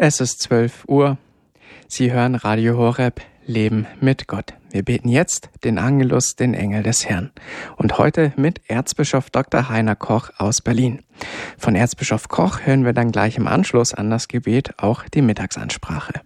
Es ist 12 Uhr. Sie hören Radio Horeb, Leben mit Gott. Wir beten jetzt den Angelus, den Engel des Herrn. Und heute mit Erzbischof Dr. Heiner Koch aus Berlin. Von Erzbischof Koch hören wir dann gleich im Anschluss an das Gebet auch die Mittagsansprache.